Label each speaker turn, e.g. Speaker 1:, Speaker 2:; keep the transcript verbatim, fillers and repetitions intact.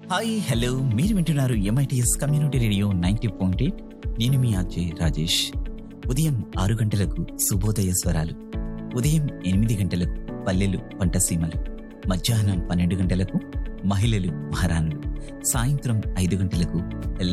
Speaker 1: Hi hello మీరు వింటున్నారు MITS community radio ninety point eight. నేను మీ అజయ్ రాజేష్. ఉదయం ఆరు గంటలకు శుభోదయ స్వరాలు, ఉదయం ఎనిమిది గంటలకు పల్లెలు పంటసీమలు, మధ్యాహ్నం పన్నెండు గంటలకు మహిళలు మహారాణులు, సాయంత్రం ఐదు గంటలకు